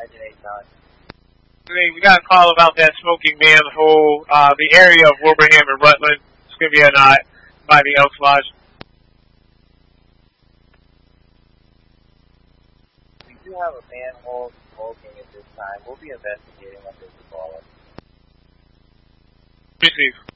Engine 89. We got a call about that smoking manhole, the area of Wilbraham and Rutland. It's going to be by the Elks Lodge. We do have a manhole smoking at this time. We'll be investigating on this caller. Receive.